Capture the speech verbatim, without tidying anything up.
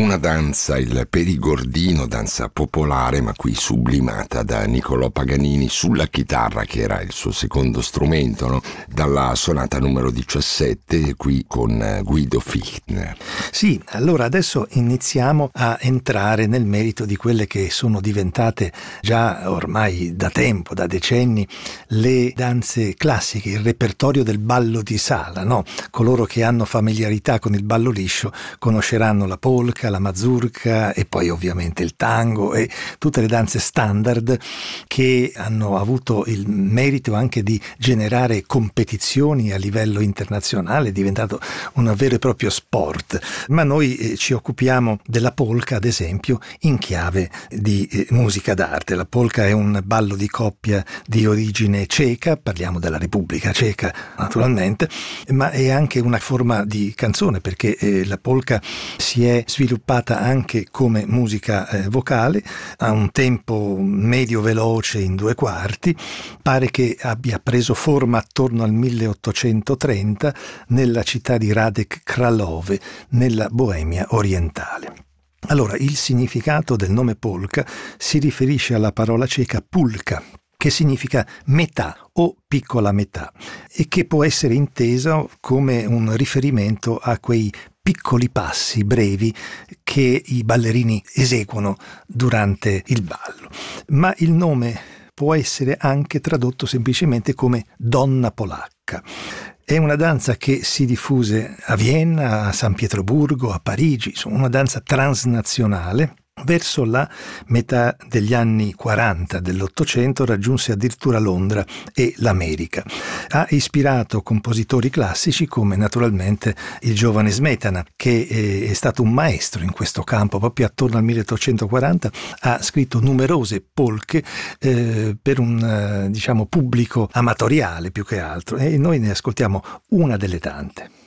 una danza, il perigordino, danza popolare, ma qui sublimata da Niccolò Paganini sulla chitarra, che era il suo secondo strumento, no? Dalla sonata numero diciassette, qui con Guido Fichtner. Sì, allora adesso iniziamo a entrare nel merito di quelle che sono diventate già ormai da tempo, da decenni, le danze classiche, il repertorio del ballo di sala, no? Coloro che hanno familiarità con il ballo liscio conosceranno la polka, la mazurka e poi ovviamente il tango e tutte le danze standard che hanno avuto il merito anche di generare competizioni a livello internazionale, è diventato un vero e proprio sport. Ma noi eh, ci occupiamo della polka, ad esempio, in chiave di eh, musica d'arte. La polka è un ballo di coppia di origine ceca, parliamo della Repubblica Ceca naturalmente, ma è anche una forma di canzone, perché eh, la polka si è sviluppata anche come musica eh, vocale, a un tempo medio veloce in due quarti. Pare che abbia preso forma attorno al milleottocentotrenta nella città di Radek Králové, nella Boemia orientale. Allora, il significato del nome polka si riferisce alla parola ceca pulka, che significa metà o piccola metà, e che può essere intesa come un riferimento a quei piccoli passi brevi che i ballerini eseguono durante il ballo. Ma il nome può essere anche tradotto semplicemente come donna polacca. È una danza che si diffuse a Vienna, a San Pietroburgo, a Parigi, insomma una danza transnazionale. Verso la metà degli anni quaranta dell'Ottocento raggiunse addirittura Londra e l'America. Ha ispirato compositori classici come naturalmente il giovane Smetana, che è stato un maestro in questo campo. Proprio attorno al milleottocentoquaranta ha scritto numerose polche eh, per un eh, diciamo pubblico amatoriale più che altro, e noi ne ascoltiamo una delle tante.